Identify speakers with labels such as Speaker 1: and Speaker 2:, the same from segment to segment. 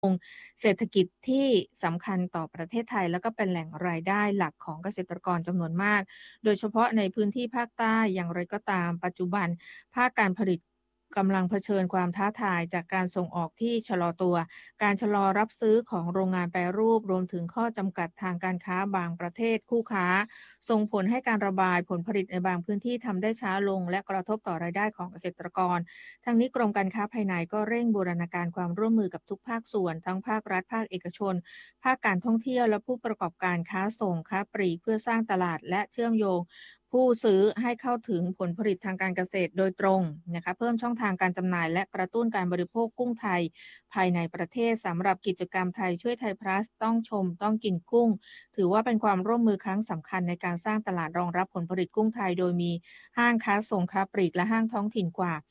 Speaker 1: เศรษฐกิจที่สำคัญต่อประเทศไทยแล้วก็เป็นแหล่งรายได้หลักของเกษตรกรจำนวนมากโดยเฉพาะในพื้นที่ภาคใต้อย่างไรก็ตามปัจจุบันภาคการผลิตกำลังเผชิญความท้าทายจากการส่งออกที่ชะลอตัวการชะลอรับซื้อของโรงงานแปรรูปรวมถึงข้อจำกัดทางการค้าบางประเทศคู่ค้าส่งผลให้การระบายผลผลิตในบางพื้นที่ทำได้ช้าลงและกระทบต่อรายได้ของเกษตรกร ทางนี้กรมการค้าภายในก็เร่งบูรณาการความร่วมมือกับทุกภาคส่วนทั้งภาครัฐภาคเอกชนภาคการท่องเที่ยวและผู้ประกอบการค้าส่งค้าปลีกเพื่อสร้างตลาดและเชื่อมโยงผู้ซื้อให้เข้าถึงผลผลิตทางการเกษตรโดยตรงนะคะเพิ่มช่องทางการจำหน่ายและกระตุ้นการบริโภคกุ้งไทยภายในประเทศสำหรับกิจกรรมไทยช่วยไทยพลัสต้องชมต้องกินกุ้งถือว่าเป็นความร่วมมือครั้งสำคัญในการสร้างตลาดรองรับผลผลิตกุ้งไทยโดยมีห้างค้าส่งค้าปลีกและห้างท้องถิ่นกว่า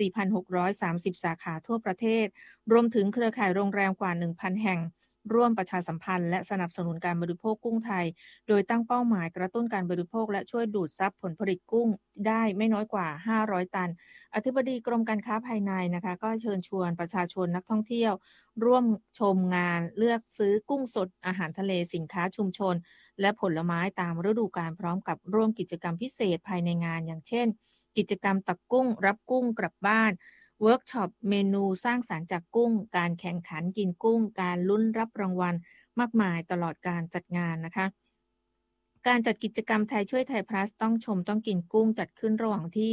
Speaker 1: 4,630 สาขาทั่วประเทศ รวมถึงเครือข่ายโรงแรมกว่า 1,000 แห่ง ร่วมประชาสัมพันธ์และสนับสนุนการบริโภคกุ้งไทย โดยตั้งเป้าหมายกระตุ้นการบริโภคและช่วยดูดซับผลผลิตกุ้งได้ไม่น้อยกว่า 500 ตัน อธิบดีกรมการค้าภายในนะคะก็เชิญชวนประชาชนนักท่องเที่ยวร่วมชมงานเลือกซื้อกุ้งสดอาหารทะเลสินค้าชุมชนและผลไม้ตามฤดูกาลพร้อมกับร่วมกิจกรรมพิเศษภายในงานอย่างเช่น กิจกรรมตักกุ้งรับกุ้งกลับบ้านเวิร์กช็อปเมนูสร้างสรรค์จากกุ้งการแข่งขันกินกุ้งการลุ้นรับรางวัลมากมายตลอดการจัดงานนะคะการจัดกิจกรรมไทยช่วยไทยพลัสต้องชมต้องกินกุ้งจัดขึ้นระหว่างที่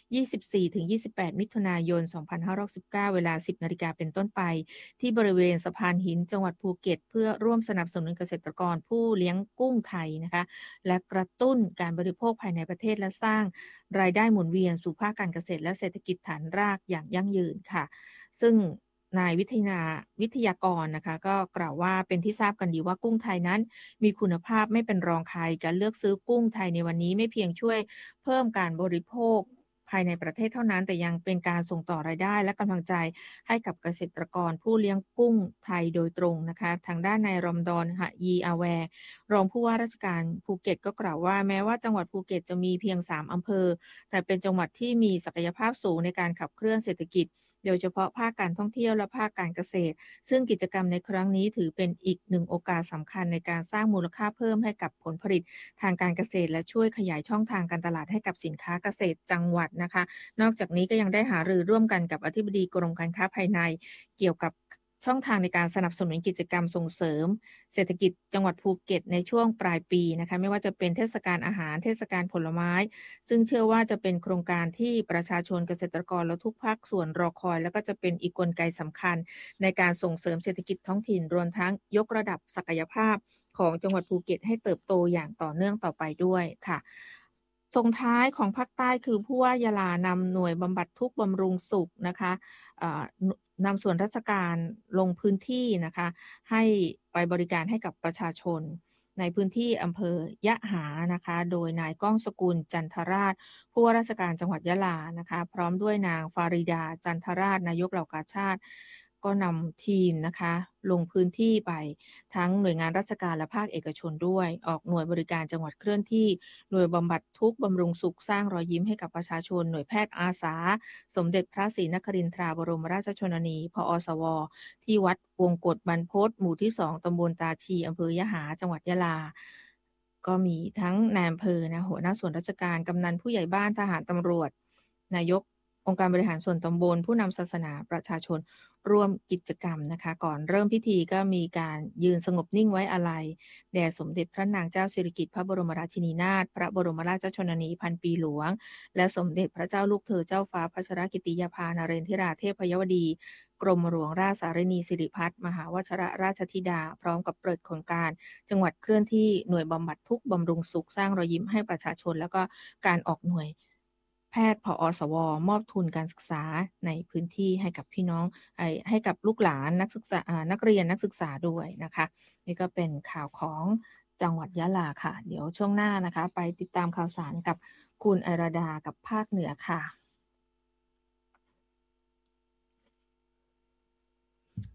Speaker 1: 24-28 มิถุนายน 2519 เวลา 10 นาฬิกาเป็นต้นไปที่บริเวณสะพานหินจังหวัดภูเก็ตเพื่อร่วมสนับสนุนเกษตรกรผู้เลี้ยงกุ้งไทยนะคะและกระตุ้นการบริโภคภายในประเทศและสร้างรายได้หมุนเวียนสู่ภาคการเกษตรและเศรษฐกิจฐานรากอย่างยั่งยืนค่ะซึ่งนายวิทยากรนะคะก็กล่าวว่าเป็นที่ทราบกันดีว่ากุ้งไทยนั้นมีคุณภาพไม่เป็นรองใครการเลือกซื้อกุ้งไทยในวันนี้ไม่เพียงช่วยเพิ่มการบริโภคภายในประเทศเท่านั้นแต่ยังเป็นการส่งต่อรายได้และกำลังใจให้กับเกษตรกรผู้เลี้ยงกุ้งไทยโดยตรงนะคะทางด้านนายรอมฎอนหะยีอาแวร์รองผู้ว่าราชการภูเก็ตก็กล่าวว่าแม้ว่าจังหวัดภูเก็ตจะมีเพียง3อำเภอแต่เป็นจังหวัดที่มีศักยภาพสูงในการขับเคลื่อนเศรษฐกิจโดยเฉพาะภาคการท่องเที่ยวและภาคการเกษตรซึ่งกิจกรรมในครั้งนี้ถือเป็นอีกหนึ่งโอกาสสำคัญในการสร้างมูลค่าเพิ่มให้กับผลผลิตทางการเกษตรและช่วยขยายช่องทางการตลาดให้กับสินค้าเกษตรจังหวัดนะคะนอกจากนี้ก็ยังได้หารือร่วมกันกับอธิบดีกรมการค้าภายในเกี่ยวกับช่องทางในการสนับสนุนกิจกรรมส่งเสริมเศรษฐกิจจังหวัดภูเก็ตในช่วงปลายปีนะคะไม่ว่าจะเป็นเทศกาลอาหารเทศกาลผลไม้ซึ่งเชื่อว่าจะเป็นโครงการที่ประชาชนเกษตรกรและทุกภาคส่วนรอคอยแล้วก็จะเป็นอีกกลไกสำคัญในการส่งเสริมเศรษฐกิจท้องถิ่นรวมทั้งยกระดับศักยภาพของจังหวัดภูเก็ตให้เติบโตอย่างต่อเนื่องต่อไปด้วยค่ะส่งท้ายของภาคใต้คือผู้ว่ายะลานำหน่วยบำบัดทุกข์บำรุงสุขนะคะเอ่อนำส่วนราชการลงพื้นที่นะคะให้ไปบริการให้กับประชาชนในพื้นที่อำเภอยะหานะคะโดยนายก้องสกุลจันทราชผู้ว่าราชการจังหวัดยะลานะคะพร้อมด้วยนางฟาริดาจันทราชนายกเหล่ากาชาดก็นำทีมนะคะลงพื้นที่ไปทั้งหน่วยงานราชการและภาคเอกชนด้วยออกหน่วยบริการจังหวัดเคลื่อนที่หน่วยบำบัดทุกข์บำรุงสุขสร้างรอยยิ้มให้กับประชาชนหน่วยแพทย์อาสาสมเด็จพระศรีนครินทราบรมราชชนนีพอสวที่วัดวงกฏบรรพตหมู่ที่2ตำบลตาชีอำเภอยะหาจังหวัดยะลาก็มีทั้งนายอำเภอนะหัวหน้าส่วนราชการกำนันผู้ใหญ่บ้านทหารตำรวจนายกองค์การบริหารส่วนตำบลผู้นำศาสนาประชาชนร่วมกิจกรรมนะคะก่อนเริ่มพิธีก็มีการยืนสงบนิ่งไว้อาลัยแด่สมเด็จพระนางเจ้าสิริกิติ์พระบรมราชินีนาถพระบรมราชชนนีพันปีหลวงและสมเด็จพระเจ้าลูกเธอเจ้าฟ้าพัชรกิติยาภานเรนทิราเทพยวดีกรมหลวงราชสารินีสิริพัฒน์มหาวชิรราชธิดาพร้อมกับเปิดโครงการจังหวัดเคลื่อนที่หน่วยบำบัดทุกข์บำรุงสุขสร้างรอยยิ้มให้ประชาชนแล้วก็การออกหน่วยแพทย์ผอสวมอบทุนการศึกษาในพื้นที่ให้กับพี่น้องให้กับลูกหลานนักศึกษานักเรียนนักศึกษาด้วยนะคะนี่ก็เป็นข่าวของจังหวัดยะลาค่ะเดี๋ยวช่วงหน้านะคะไปติดตามข่าวสารกับคุณไอราดากับภาคเหนือค่ะ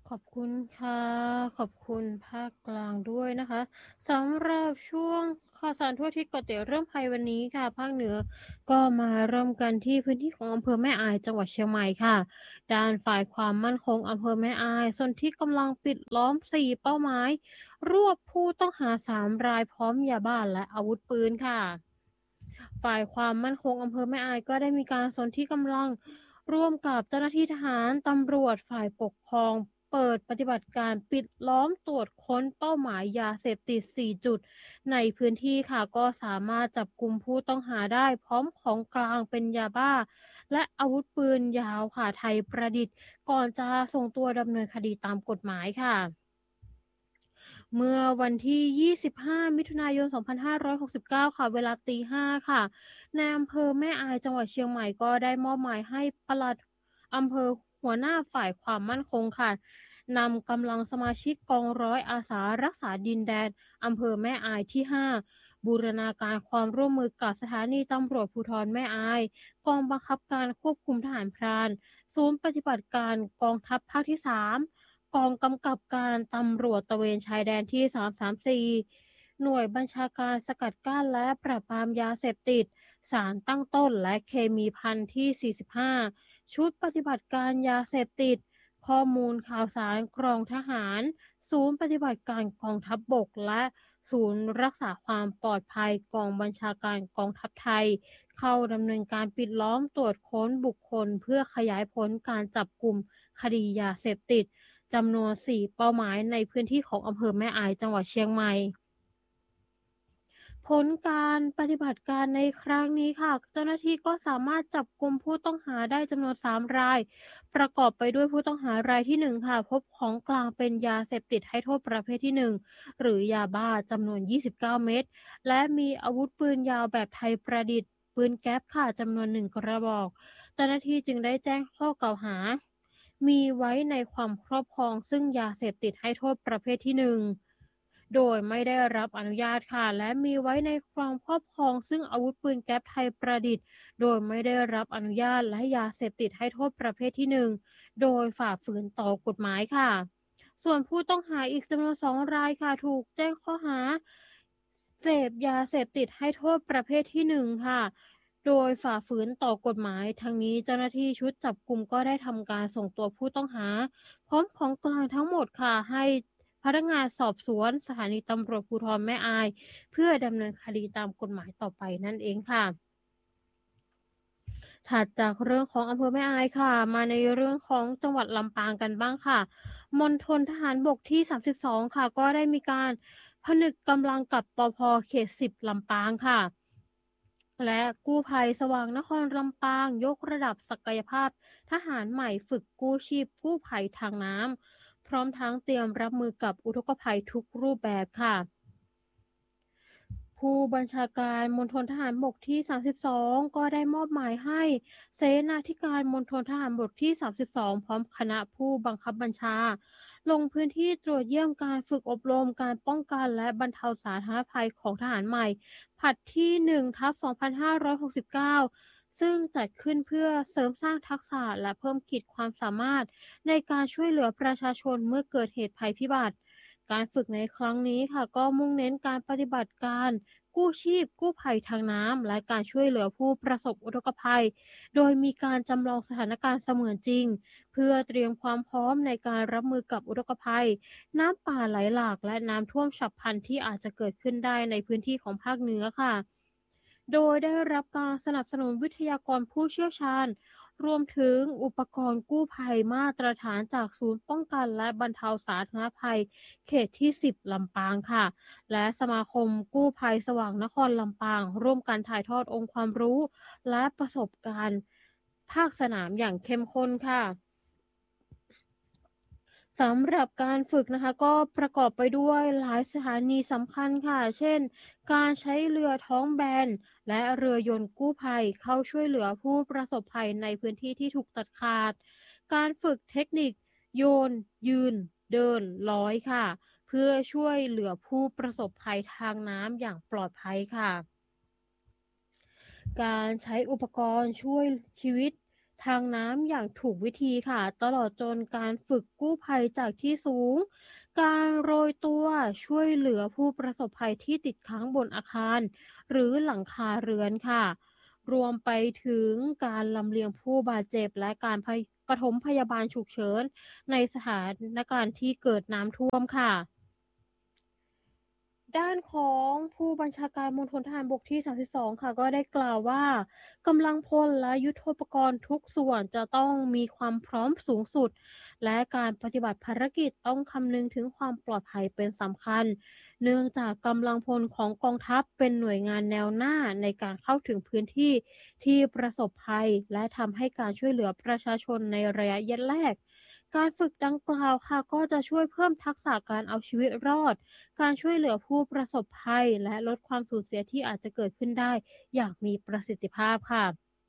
Speaker 2: ขอบคุณค่ะขอบคุณภาคกลางด้วยนะคะสำหรับช่วงข่าวสารทั่วอาทิศเกาะติดเรื่องภัยวันนี้ค่ะภาคเหนือก็มาเริ่มกันที่พื้นที่ของอำเภอแม่อายจังหวัดเชียงใหม่ค่ะด้านฝ่ายความมั่นคงอำเภอแม่อายส่วนที่กำลังปิดล้อม4เป้าหมายรวบผู้ต้องหา3รายพร้อมยาบ้าและอาวุธปืนค่ะ ฝ่ายความมั่นคงอำเภอแม่อายก็ได้มีการสนที่กำลังร่วมกับเจ้าหน้าที่ทหารตำรวจฝ่ายปกครองเปิดปฏิบัติการปิดล้อมตรวจค้นเป้าหมายยาเสพติด4จุดในพื้นที่ค่ะก็สามารถจับกลุ่มผู้ต้องหาได้พร้อมของกลางเป็นยาบ้าและอาวุธปืนยาวค่ะไทยประดิษฐ์ก่อนจะส่งตัวดำเนินคดีตามกฎหมายค่ะ เมื่อวันที่ 25 มิถุนายน 2569 ค่ะ เวลาตี 5ค่ะในอำเภอแม่อายจังหวัดเชียงใหม่ก็ได้มอบหมายให้ปลัดอำเภอหัวหน้าฝ่ายความมั่นคงค่ะนำกำลังสมาชิกกองร้อยอาสารักษาดินแดนอำเภอแม่อายที่ 5 บูรณาการความร่วมมือกับสถานีตำรวจภูธรแม่อายกองบังคับการควบคุมทหารพรานศูนย์ปฏิบัติการกองทัพภาคที่ 3กองกำกับการตำรวจตระเวนชายแดนที่334หน่วยบัญชาการสกัดกั้นและปราบปรามยาเสพติดสารตั้งต้นและเคมีภัณฑ์ที่45ชุดปฏิบัติการยาเสพติดข้อมูลข่าวสารกรองทหารศูนย์ปฏิบัติการกองทัพบบกและศูนย์รักษาความปลอดภัยกองบัญชาการกองทัพไทยเข้าดำเนินการปิดล้อมตรวจค้นบุคคลเพื่อขยายผลการจับกลุ่มคดียาเสพติด จำนวน4เป้าหมายในพื้นที่ของอำเภอแม่อายจังหวัดเชียงใหม่ ผลการปฏิบัติการในครั้งนี้ค่ะเจ้าหน้าที่ก็สามารถจับกลุ่มผู้ต้องหาได้จำนวน3รายประกอบไปด้วยผู้ต้องหารายที่1ค่ะพบของกลางเป็นยาเสพติดให้โทษประเภทที่1หรือยาบ้าจำนวน29เม็ดและมีอาวุธปืนยาวแบบไทยประดิษฐ์ปืนแก๊ปค่ะจำนวน1กระบอกเจ้าหน้าที่จึงได้แจ้งข้อกล่าวหามีไว้ในความครอบครองซึ่งยาเสพติดให้โทษประเภทที่1 โดยไม่ได้รับอนุญาตค่ะและมีไว้ในความครอบครองซึ่งอาวุธปืนแก๊ปไทยประดิษฐ์โดยไม่ได้รับอนุญาตและยาเสพติดให้โทษประเภทที่1โดยฝ่าฝืนต่อกฎหมายค่ะส่วนผู้ต้องหาอีกจำนวน2รายค่ะถูกแจ้งข้อหาเสพยาเสพติดให้โทษประเภทที่1ค่ะโดยฝ่าฝืนต่อกฎหมายทั้งนี้เจ้าหน้าที่ชุดจับกลุ่มก็ได้ทำการส่งตัวผู้ต้องหาพร้อมของกลางทั้งหมดค่ะให้ พนักงานสอบสวนสถานีตำรวจภูธรแม่อายเพื่อดำเนินคดีตามกฎหมายต่อไปนั่นเองค่ะถัดจากเรื่องของอำเภอแม่อายค่ะมาในเรื่องของจังหวัดลำปางกันบ้างค่ะมณฑลทหารบกที่32ค่ะก็ได้มีการผนึกกำลังกับปภเขต10ลำปางค่ะและกู้ภัยสว่างนครลำปางยกระดับศักยภาพทหารใหม่ฝึกกู้ชีพกู้ภัยทางน้ำพร้อมทั้งเตรียมรับมือกับอุทกภัยทุกรูปแบบค่ะ ผู้บัญชาการมณฑลทหารบกที่32ก็ได้มอบหมายให้เสนาธิการมณฑลทหารบกที่32พร้อมคณะผู้บังคับบัญชาลงพื้นที่ตรวจเยี่ยมการฝึกอบรมการป้องกันและบรรเทาสาธารณภัยของทหารใหม่ผลัดที่1/2569ซึ่งจัดขึ้นเพื่อเสริมสร้างทักษะและเพิ่มขีดความสามารถในการช่วยเหลือประชาชนเมื่อเกิดเหตุภัยพิบัติการฝึกในครั้งนี้ค่ะก็มุ่งเน้นการปฏิบัติการ กู้ชีพกู้ภัยทางน้ำและการช่วยเหลือผู้ประสบอุทกภัยโดยมีการจำลองสถานการณ์เสมือนจริงเพื่อเตรียมความพร้อมในการรับมือกับอุทกภัยน้ำป่าไหลหลากและน้ำท่วมฉับพลันที่อาจจะเกิดขึ้นได้ในพื้นที่ของภาคเหนือค่ะ โดยได้รับการสนับสนุนวิทยากรผู้เชี่ยวชาญรวมถึงอุปกรณ์กู้ภัยมาตรฐานจากศูนย์ป้องกันและบรรเทาสาธารณภัยเขตที่10ลำปางค่ะและสมาคมกู้ภัยสว่างนครลำปางร่วมกันถ่ายทอดองค์ความรู้และประสบการณ์ภาคสนามอย่างเข้มข้นค่ะ สำหรับการฝึกนะคะก็ประกอบไปด้วยหลายสถานีสำคัญค่ะเช่นการใช้เรือท้องแบนและเรือยนต์กู้ภัยเข้าช่วยเหลือผู้ประสบภัยในพื้นที่ที่ถูกตัดขาดการฝึกเทคนิคโยนยืนเดินลอยค่ะเพื่อช่วยเหลือผู้ประสบภัยทางน้ำอย่างปลอดภัยค่ะ การใช้อุปกรณ์ช่วยชีวิตทางน้ำอย่างถูกวิธีค่ะตลอดจนการฝึกกู้ภัยจากที่สูงการโรยตัวช่วยเหลือผู้ประสบภัยที่ติดค้างบนอาคารหรือหลังคาเรือนค่ะรวมไปถึงการลำเลียงผู้บาดเจ็บและการปฐมพยาบาลฉุกเฉินในสถานการณ์ที่เกิดน้ำท่วมค่ะ ด้านของผู้บัญชาการมณฑลทหารบกที่ 32 ค่ะก็ได้กล่าวว่ากำลังพลและยุทโธปกรณ์ทุกส่วนจะต้องมีความพร้อมสูงสุดและการปฏิบัติภารกิจต้องคำนึงถึงความปลอดภัยเป็นสำคัญเนื่องจากกำลังพลของกองทัพเป็นหน่วยงานแนวหน้าในการเข้าถึงพื้นที่ที่ประสบภัยและทำให้การช่วยเหลือประชาชนในระยะแรก การฝึกดังกล่าวค่ะก็จะช่วยเพิ่มทักษะการเอาชีวิตรอด การช่วยเหลือผู้ประสบภัยและลดความสูญเสียที่อาจจะเกิดขึ้นได้อย่างมีประสิทธิภาพค่ะ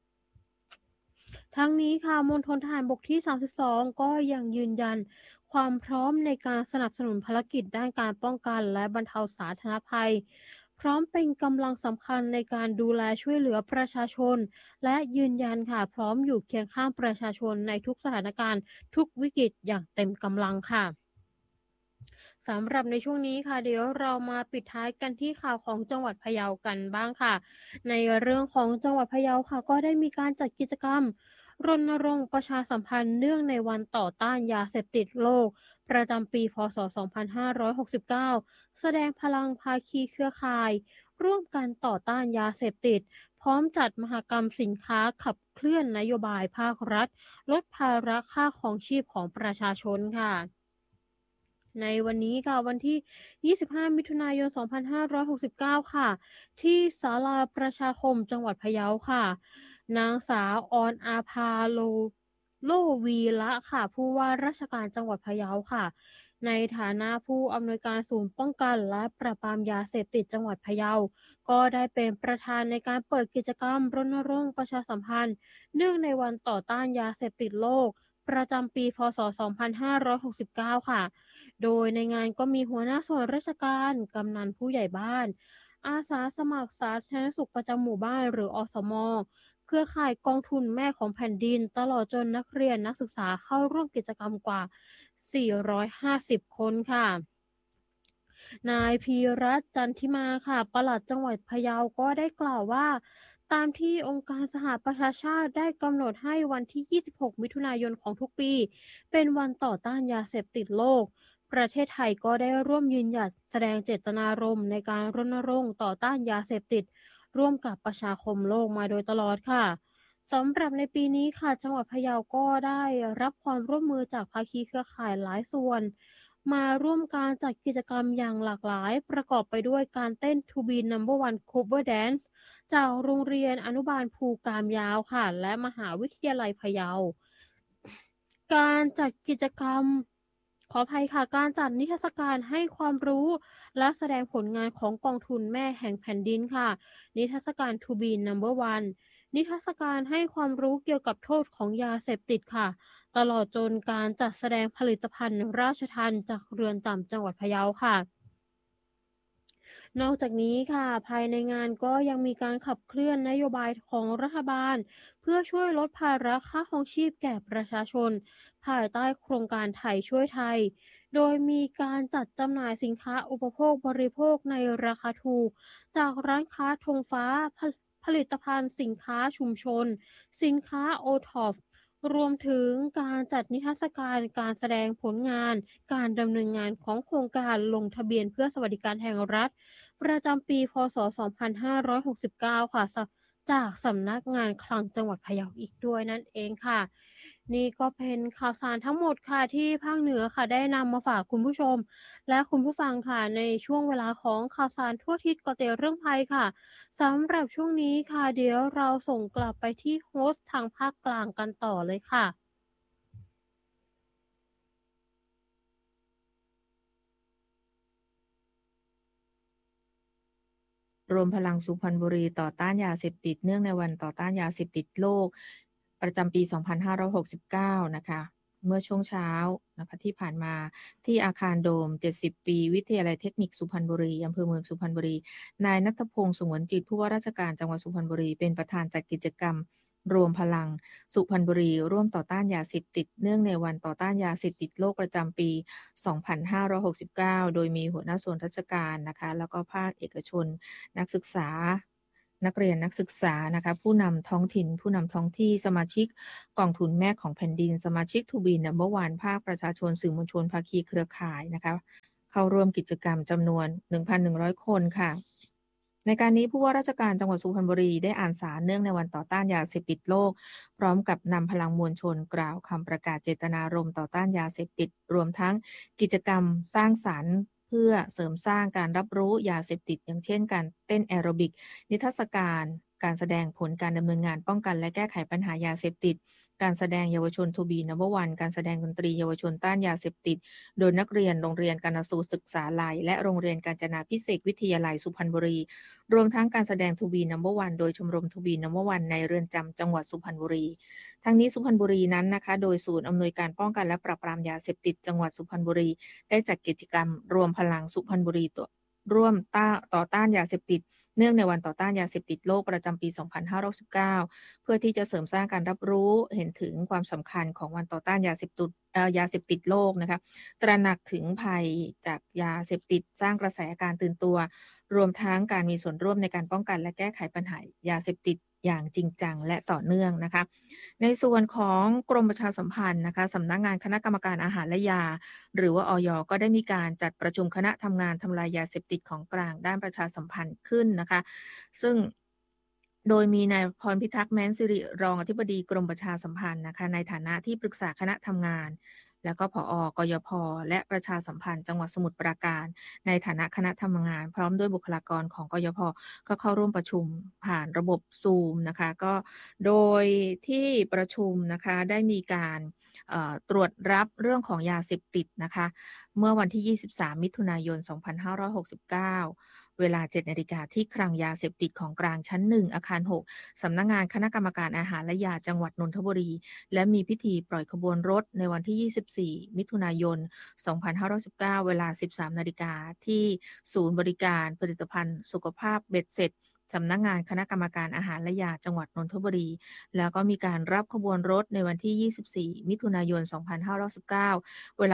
Speaker 2: ทั้งนี้ค่ะมณฑลทหารบกที่ 32 ก็ยังยืนยันความพร้อมในการสนับสนุนภารกิจด้านการป้องกันและบรรเทาสาธารณภัย พร้อมเป็นกำลังสำคัญในการดูแลช่วยเหลือประชาชน และยืนยันค่ะพร้อมอยู่เคียงข้างประชาชนในทุกสถานการณ์ทุกวิกฤตอย่างเต็มกำลังค่ะ สำหรับในช่วงนี้ค่ะเดี๋ยวเรามาปิดท้ายกันที่ข่าวของจังหวัดพะเยากันบ้างค่ะในเรื่องของจังหวัดพะเยาค่ะก็ได้มีการจัดกิจกรรมรณรงค์ประชาสัมพันธ์เนื่องในวันต่อต้านยาเสพติดโลกประจำปีพศ 2569 แสดงพลังภาคีเครือข่ายร่วมกันต่อต้านยาเสพติดพร้อมจัดมหกรรมสินค้าขับเคลื่อนนโยบายภาครัฐลดภาระค่าของชีพของประชาชนค่ะ ในวันนี้ค่ะวันที่ 25 มิถุนายน 2569 ค่ะที่ศาลาประชาคมจังหวัดพะเยาค่ะนางสาวออนอาภาโลวีละค่ะผู้ว่าราชการจังหวัดพะเยาค่ะในฐานะผู้อำนวยการศูนย์ป้องกันและปราบปรามยาเสพติดจังหวัดพะเยาก็ได้เป็นประธานในการเปิดกิจกรรมรณรงค์ประชาสัมพันธ์เนื่องในวันต่อต้านยาเสพติดโลกประจำปีพศ 2569 ค่ะ โดยในงานก็มีหัวหน้าส่วนราชการกำนันผู้ใหญ่บ้านอาสาสมัครสาธารณสุขประจำหมู่บ้านหรืออสมเครือข่ายกองทุนแม่ของแผ่นดินตลอดจนนักเรียนนักศึกษาเข้าร่วมกิจกรรมกว่า 450 คนค่ะนายพีรัตน์จันทิมาค่ะปลัดจังหวัดพะเยาก็ได้กล่าวว่าตามที่องค์การสหประชาชาติได้กำหนดให้วันที่ 26 มิถุนายนของทุกปีเป็นวันต่อต้านยาเสพติดโลก ประเทศไทยก็ได้ร่วมยืนหยัดแสดงเจตนารมณ์ในการรณรงค์ต่อต้านยาเสพติดร่วมกับประชาคมโลกมาโดยตลอดค่ะสำหรับในปีนี้ค่ะจังหวัดพะเยาก็ได้รับความร่วมมือจากภาคีเครือข่ายหลายส่วนมาร่วมการจัดกิจกรรมอย่างหลากหลายประกอบไปด้วยการเต้น To Be Number One Cover Dance จากโรงเรียนอนุบาลภูกามยาวค่ะและมหาวิทยาลัยพะเยา การจัดกิจกรรมขออภัยค่ะการจัดนิทรรศการให้ความรู้และแสดงผลงานของกองทุนแม่แห่งแผ่นดินค่ะนิทรรศการ To Be Number One นิทรรศการให้ความรู้เกี่ยวกับโทษของยาเสพติดค่ะตลอดจนการจัดแสดงผลิตภัณฑ์ราชทัณฑ์จากเรือนจำจังหวัดพะเยาค่ะ นอกจากนี้ค่ะภายในงานก็ยังมีการขับเคลื่อนนโยบายของรัฐบาลเพื่อช่วยลดภาระค่าครองชีพแก่ประชาชนภายใต้โครงการไทยช่วยไทยโดยมีการจัดจำหน่ายสินค้าอุปโภคบริโภคในราคาถูกจากร้านค้าธงฟ้าผลิตภัณฑ์สินค้าชุมชนสินค้าโอท็อปรวมถึงการจัดนิทรรศการการแสดงผลงานการดำเนินงานของโครงการลงทะเบียนเพื่อสวัสดิการแห่งรัฐ ประจำปีพศ 2569 ค่ะจากสำนักงานคลังจังหวัดพะเยาอีกด้วยนั่นเองค่ะ นี่ก็เป็นข่าวสารทั้งหมดค่ะที่ภาคเหนือค่ะได้นำมาฝากคุณผู้ชมและคุณผู้ฟังค่ะในช่วงเวลาของข่าวสารทั่วทิศเกาะเตเรื่องภัยค่ะสำหรับช่วงนี้ค่ะเดี๋ยวเราส่งกลับไปที่โฮสต์ทางภาคกลางกันต่อเลยค่ะ
Speaker 1: รวมพลังสุพรรณบุรีต่อต้านยาเสพติดเนื่องในวันต่อต้านยาเสพติดโลกประจำปี 2569 นะคะเมื่อช่วงเช้านะคะที่ผ่านมาที่อาคารโดม 70 ปีวิทยาลัยเทคนิคสุพรรณบุรีอำเภอเมืองสุพรรณบุรีนายณัฐพงษ์สงวนจิตผู้ว่าราชการจังหวัดสุพรรณบุรีเป็นประธานจัดกิจกรรมรวมพลังสุพรรณบุรีร่วมต่อต้านยาเสพติดเนื่องในวันต่อต้านยาเสพติดโลกประจำปี 2569 โดยมีหัวหน้าส่วนราชการนะคะแล้วก็ภาคเอกชนนักศึกษานักเรียนนักศึกษานะคะผู้นำท้องถิ่นผู้นำท้องที่สมาชิกกองทุนแม่ของแผ่นดินสมาชิกทูบีนัมเบอร์วันภาคประชาชนสื่อมวลชนภาคีเครือข่ายนะคะเข้าร่วมกิจกรรมจำนวน 1,100 คนค่ะในการนี้ผู้ว่าราชการจังหวัดสุพรรณบุรีได้อ่านสารเนื่องในวันต่อต้านยาเสพติดโลกพร้อมกับนำพลังมวลชนกล่าวคำประกาศเจตนารมณ์ต่อต้านยาเสพติดรวมทั้งกิจกรรมสร้างสรรค์เพื่อเสริมสร้างการรับรู้ยาเสพติดอย่างเช่นการเต้นแอโรบิกนิทรรศการการแสดงผลการดำเนินงานป้องกันและแก้ไขปัญหายาเสพติดการแสดงเยาวชนทูบีนัมเบอร์วันการแสดงดนตรีเยาวชนต้านยาเสพติดโดยนักเรียนโรงเรียนกาญสูตรศึกษาลัยและโรงเรียนกาญจนาภิเษกวิทยาลัยสุพรรณบุรีรวมทั้งการแสดงทูบีนัมเบอร์วันโดยชมรมทูบีนัมเบอร์วันในเรือนจำจังหวัดสุพรรณบุรีทั้งนี้สุพรรณบุรีนั้นนะคะโดยศูนย์อำนวยการป้องกันและปราบปรามยาเสพติดจังหวัดสุพรรณบุรีได้จัดกิจกรรมรวมพลังสุพรรณบุรีร่วมต่อต้านยาเสพติดเนื่องในวันต่อต้านยาเสพติดโลกประจำปี 2519 เพื่อที่จะเสริมสร้างการรับรู้เห็นถึงความสำคัญของวันต่อต้านยาเสพติดโลกนะคะตระหนักถึงภัยจากยาเสพติดสร้างกระแสการตื่นตัวรวมทั้งการมีส่วนร่วมในการป้องกันและแก้ไขปัญหายาเสพติดอย่างจริงจังและต่อเนื่องนะคะในส่วนของกรมประชาสัมพันธ์นะคะสำนักงานคณะกรรมการอาหารและยาหรือว่าอย.ก็ได้มีการจัดประชุมคณะทำงานทำลายยาเสพติดของกลางด้านประชาสัมพันธ์ขึ้นนะคะซึ่งโดยมีนายพรพิทักษ์แม้นสิริรองอธิบดีกรมประชาสัมพันธ์นะคะในฐานะที่ปรึกษาคณะทำงานแล้วก็ผอกยพและประชาสัมพันธ์จังหวัดสมุทรปราการในฐานะคณะทำงานพร้อมด้วยบุคลากรของกยพก็เข้าร่วมประชุมผ่านระบบซูมนะคะก็โดยที่ประชุมนะคะได้มีการตรวจรับเรื่องของยาเสพติดนะคะเมื่อวันที่ 23 มิถุนายน 2569 เวลา 7 นาฬิกาที่คลังยาเสพติดของกลางชั้น 1 อาคาร 6 สำนักงานคณะกรรมการอาหารและยาจังหวัดนนทบุรี และมีพิธีปล่อยขบวนรถในวันที่ 24 มิถุนายน 2519 เวลา 13 นาฬิกาที่ศูนย์บริการผลิตภัณฑ์สุขภาพเบ็ดเสร็จสำนักงานคณะกรรมการอาหารและยาจังหวัดนนทบุรี แล้วก็มีการรับขบวนรถในวันที่ 24 มิถุนายน 2519 เวลา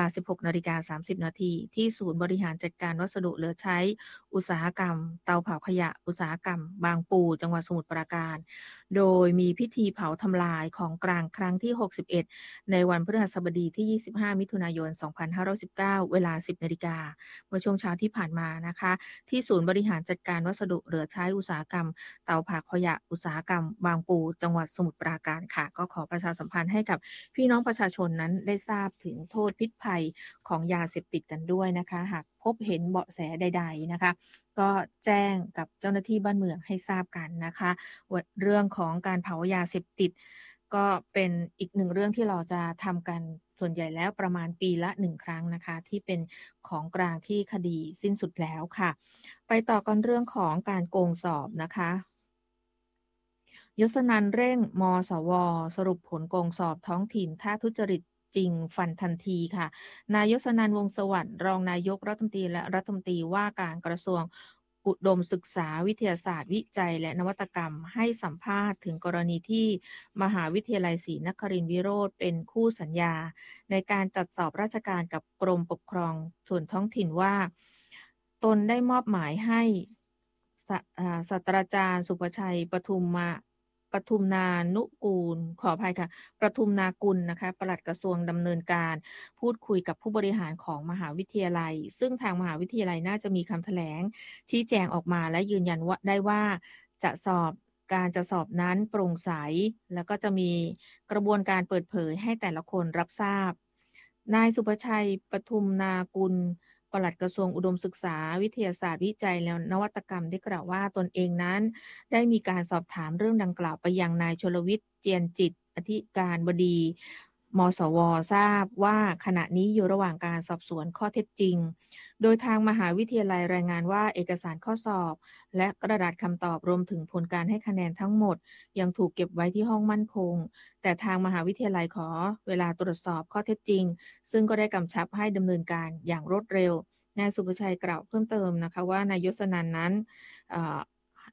Speaker 1: 16:30 นาทีที่ศูนย์บริหารจัดการวัสดุเหลือใช้อุตสาหกรรมเตาเผาขยะอุตสาหกรรมบางปูจังหวัดสมุทรปราการโดยมีพิธีเผาทำลายของกลางครั้งที่ 61 ในวันพฤหัสบดีที่ 25 มิถุนายน 2519 เวลา 10 นาฬิกาเมื่อช่วงเช้าที่ผ่านมานะคะที่ศูนย์บริหารจัดการวัสดุเหลือใช้อุตสาหกรรมเตาเผาขยะอุตสาหกรรมบางปูจังหวัดสมุทรปราการค่ะก็ขอประชาสัมพันธ์ให้กับพี่น้องประชาชนนั้นได้ทราบถึงโทษพิษภัยของยาเสพติดกันด้วยนะคะหากพบเห็นเบาะแสใดๆนะคะก็แจ้งกับเจ้าหน้าที่บ้านเมืองให้ทราบกันนะคะว่าเรื่องของการเผายาเสพติดก็เป็นอีกหนึ่งเรื่องที่เราจะทำกันส่วนใหญ่แล้วประมาณปีละ1ครั้งนะคะที่เป็นของกลางที่คดีสิ้นสุดแล้วค่ะไปต่อกันเรื่องของการโกงสอบนะคะยศนันท์เร่งมสวสรุปผลโกงสอบท้องถิ่นถ้าทุจริตจริงฟันทันทีค่ะนายยศนันท์วงศ์สวัสดิ์รองนายกรัฐมนตรีและรัฐมนตรีว่าการกระทรวงอุดมศึกษาวิทยาศาสตร์วิจัยและนวัตกรรมให้สัมภาษณ์ถึงกรณีที่มหาวิทยาลัยศรีนครินทรวิโรธเป็นคู่สัญญาในการจัดสอบราชการกับกรมปกครองส่วนท้องถิ่นว่าตนได้มอบหมายให้ศาสตราจารย์สุภชัยปทุมนานุกูลขออภัยค่ะประทุมนากุลนะคะปลัดกระทรวงดำเนินการพูดคุยกับผู้บริหารของมหาวิทยาลัยซึ่งทางมหาวิทยาลัยน่าจะมีคำแถลงชี้แจงออกมาและยืนยันว่าได้ว่าการจะสอบนั้นโปร่งใสแล้วก็จะมีกระบวนการเปิดเผยให้แต่ละคนรับทราบนายสุภชัยปทุมนากุลปลัดกระทรวงอุดมศึกษาวิทยาศาสตร์วิจัยและนวัตกรรมได้กล่าวว่าตนเองนั้นได้มีการสอบถามเรื่องดังกล่าวไปยังนายชลวิทย์เจียนจิตอธิการบดีมสวทราบว่าขณะนี้อยู่ระหว่างการสอบสวนข้อเท็จจริงโดยทางมหาวิทยาลัยรายงานว่าเอกสารข้อสอบและกระดาษคำตอบรวมถึงผลการให้คะแนนทั้งหมดยังถูกเก็บไว้ที่ห้องมั่นคงแต่ทางมหาวิทยาลัยขอเวลาตรวจสอบข้อเท็จจริงซึ่งก็ได้กำชับให้ดำเนินการอย่างรวดเร็วนายสุภชัยกล่าวเพิ่มเติมนะคะว่านายยศนันท์นั้น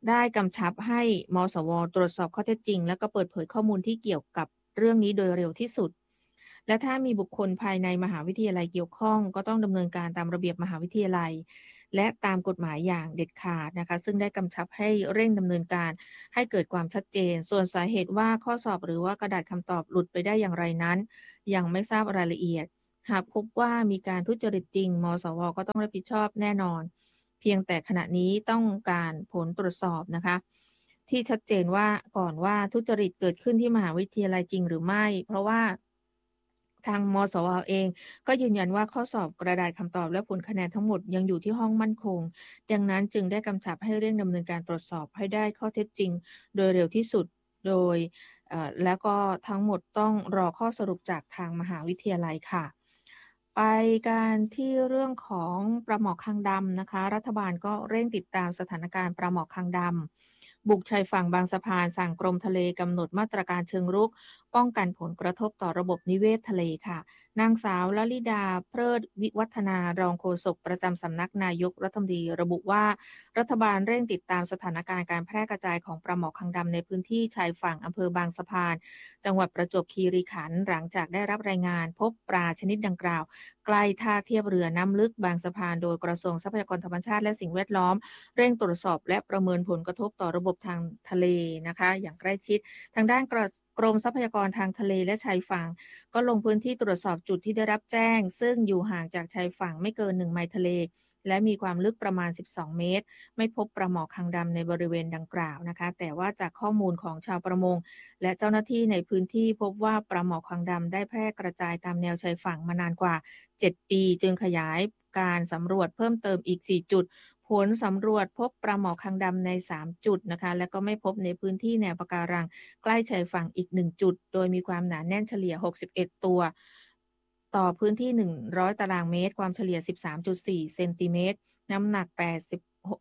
Speaker 1: ได้กำชับให้มสวตรวจสอบข้อเท็จจริงและก็เปิดเผยข้อมูลที่เกี่ยวกับเรื่องนี้โดยเร็วที่สุดและถ้ามีบุคคลภายในมหาวิทยาลัยเกี่ยวข้องก็ต้องดำเนินการตามระเบียบมหาวิทยาลัยและตามกฎหมายอย่างเด็ดขาดนะคะซึ่งได้กำชับให้เร่งดำเนินการให้เกิดความชัดเจนส่วนสาเหตุว่าข้อสอบหรือว่ากระดาษคำตอบหลุดไปได้อย่างไรนั้นยังไม่ทราบรายละเอียดหากพบว่ามีการทุจริตจริงมสวก็ต้องรับผิดชอบแน่นอน เพียงแต่ขณะนี้ต้องการผลตรวจสอบนะคะที่ชัดเจนว่าก่อนว่าทุจริตเกิดขึ้นที่มหาวิทยาลัยจริงหรือไม่เพราะว่าทางมสวเองก็ยืนยันว่าข้อสอบกระดาษคำตอบและผลคะแนนทั้งหมดยังอยู่ที่ห้องมั่นคงดังนั้นจึงได้กำชับให้เร่งดำเนินการตรวจสอบให้ได้ข้อเท็จจริงโดยเร็วที่สุดโดยแล้วก็ทั้งหมดต้องรอข้อสรุปจากทางมหาวิทยาลัยค่ะไปการที่เรื่องของปลาหมอคางดำนะคะรัฐบาลก็เร่งติดตามสถานการณ์ปลาหมอคางดำบุกชายฝั่งบางสะพานสั่งกรมทะเลกำหนดมาตรการเชิงรุกป้องกันผลกระทบต่อระบบนิเวศทะเลค่ะนางสาวลลิดาเพลิดวิวัฒนารองโฆษกประจำสำนักนายกรัฐมนตรีระบุว่ารัฐบาลเร่งติดตามสถานการณ์การแพร่กระจายของปลาหมอคางดำในพื้นที่ชายฝั่งอำเภอบางสะพานจังหวัดประจวบคีรีขันธ์หลังจากได้รับรายงานพบปลาชนิดดังกล่าวใกล้ท่าเทียบเรือน้ำลึกบางสะพานโดยกระทรวงทรัพยากรธรรมชาติและสิ่งแวดล้อมเร่งตรวจสอบและประเมินผลกระทบต่อระบบทางทะเลนะคะอย่างใกล้ชิดทางด้านกรมทรัพยากรทางทะเลและชายฝั่งก็ลงพื้นที่ตรวจสอบจุดที่ได้รับแจ้งซึ่งอยู่ห่างจากชายฝั่งไม่เกิน1ไมล์ทะเลและมีความลึกประมาณ12เมตรไม่พบปลาหมอคางดำในบริเวณดังกล่าวนะคะแต่ว่าจากข้อมูลของชาวประมงและเจ้าหน้าที่ในพื้นที่พบว่าปลาหมอคางดำได้แพร่กระจายตามแนวชายฝั่งมานานกว่า7ปีจึงขยายการสำรวจเพิ่มเติมอีก4จุดผลสำรวจพบปลาหมอคางดำใน3จุดนะคะและก็ไม่พบในพื้นที่แนวปะการังใกล้ชายฝั่งอีก1จุดโดยมีความหนาแน่นเฉลี่ย61ตัวต่อพื้นที่100ตารางเมตรความเฉลี่ย13.4เซนติเมตรน้ำหนัก80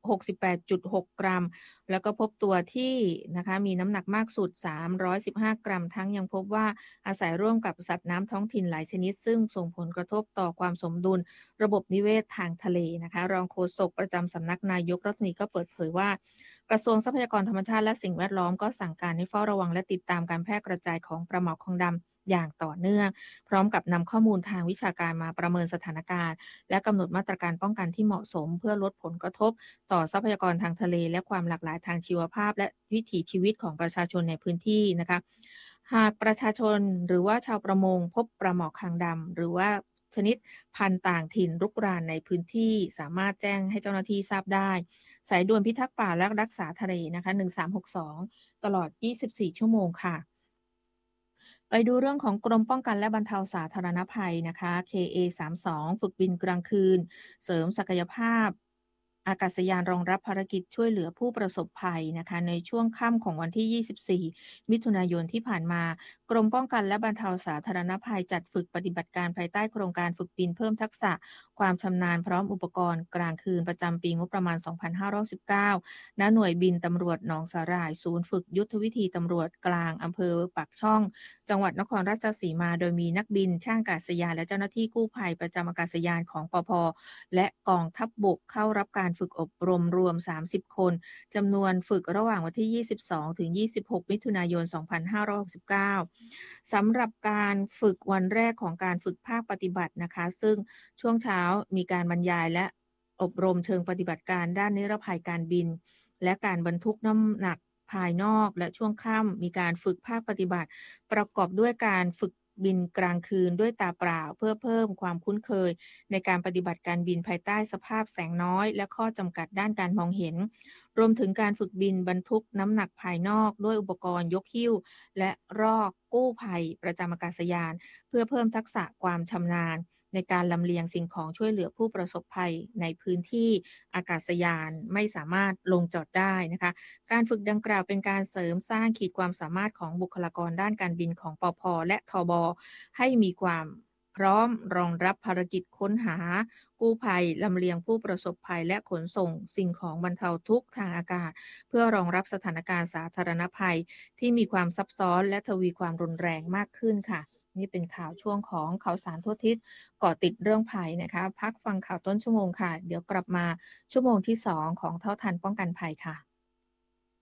Speaker 1: 68.6 กรัมแล้วก็พบตัวที่นะคะมีน้ำหนักมากสุด315 กรัมทั้งยังพบว่าอาศัยร่วมกับสัตว์น้ำท้องถิ่นหลายชนิดซึ่งส่งผลกระทบต่อความสมดุลระบบนิเวศทางทะเลนะคะรองโฆษกประจำสำนักนายกรัฐมนตรีก็เปิดเผยว่ากระทรวงทรัพยากรธรรมชาติและสิ่งแวดล้อมก็สั่งการให้เฝ้าระวังและติดตามการแพร่กระจายของปลาหมอคางดำอย่างต่อเนื่องพร้อมกับนำข้อมูลทางวิชาการมาประเมินสถานการณ์และกำหนดมาตรการป้องกันที่เหมาะสมเพื่อลดผลกระทบต่อทรัพยากรทางทะเลและความหลากหลายทางชีวภาพและวิถีชีวิตของประชาชนในพื้นที่นะคะหากประชาชนหรือว่าชาวประมงพบปลาหมอคางดำหรือว่าชนิดพันธุ์ต่างถิ่นรุกรานในพื้นที่สามารถแจ้งให้เจ้าหน้าที่ทราบได้สายด่วนพิทักษ์ป่าและรักษาทะเลนะคะ1362ตลอด24ชั่วโมงค่ะ ไปดูเรื่องของกรมป้องกันและบรรเทาสาธารณภัยนะคะ KA32 ฝึกบินกลางคืนเสริมศักยภาพอากาศยานรองรับภารกิจช่วยเหลือผู้ประสบภัยนะคะในช่วงค่ำของวันที่ 24 มิถุนายนที่ผ่านมากรมป้องกันและบรรเทาสาธารณภัยจัดฝึกปฏิบัติการภายใต้โครงการฝึกบินเพิ่มทักษะความชำนาญพร้อมอุปกรณ์กลางคืนประจำปีงบประมาณ 2519 ณ หน่วยบินตำรวจหนองสาหร่ายศูนย์ฝึกยุทธวิธีตำรวจกลางอำเภอปากช่องจังหวัดนครราชสีมาโดยมีนักบินช่างอากาศยานและเจ้าหน้าที่กู้ภัยประจำอากาศยานของปภและกองทัพบกเข้ารับการฝึกอบรมรวม30คนจำนวนฝึกระหว่างวันที่ 22 ถึง 26 มิถุนายน 2569 สำหรับการฝึกวันแรกของการฝึกภาคปฏิบัตินะคะซึ่งช่วงเช้ามีการบรรยายและอบรมเชิงปฏิบัติการด้านนิรภัยการบินและการบรรทุกน้ำหนักภายนอกและช่วงค่ำมีการฝึกภาคปฏิบัติประกอบด้วยการฝึกบินกลางคืนด้วยตาเปล่าเพื่อเพิ่มความคุ้นเคยในการปฏิบัติการบินภายใต้สภาพแสงน้อยและข้อจำกัดด้านการมองเห็นรวมถึงการฝึกบินบรรทุกน้ำหนักภายนอกด้วยอุปกรณ์ยกหิ้วและรอกกู้ภัยประจำอากาศยานเพื่อเพิ่มทักษะความชำนาญในการลำเลียงสิ่งของช่วยเหลือผู้ประสบภัยในพื้นที่อากาศยานไม่สามารถลงจอดได้นะคะการฝึกดังกล่าวเป็นการเสริมสร้างขีดความสามารถของบุคลากรด้านการบินของปภและทบให้มีความพร้อมรองรับภารกิจค้นหากู้ภัยลำเลียงผู้ประสบภัยและขนส่งสิ่งของบรรเทาทุกข์ทางอากาศเพื่อรองรับสถานการณ์สาธารณภัยที่มีความซับซ้อนและทวีความรุนแรงมากขึ้นค่ะนี่เป็นข่าวช่วงของข่าวสารทั่วทิศเกาะติดเรื่องภัยนะคะพักฟังข่าวต้นชั่วโมงค่ะเดี๋ยวกลับมาชั่วโมงที่2ของเท่าทันป้องกันภัยค่ะ